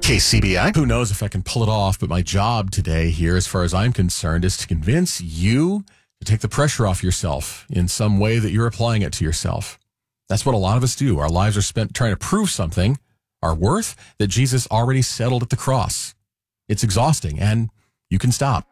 KCBI. Who knows if I can pull it off, but my job today here, as far as I'm concerned, is to convince you to take the pressure off yourself in some way that you're applying it to yourself. That's what a lot of us do. Our lives are spent trying to prove something, our worth, that Jesus already settled at the cross. It's exhausting, and you can stop.